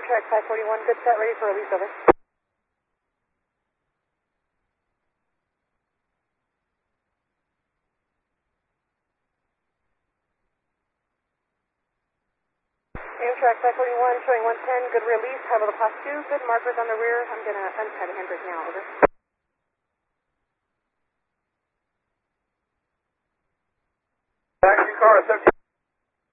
Amtrak 541, good set, ready for release, over. Amtrak 541 showing 110, good release, high level class 2, good markers on the rear. I'm going to untie the handbrake now, over.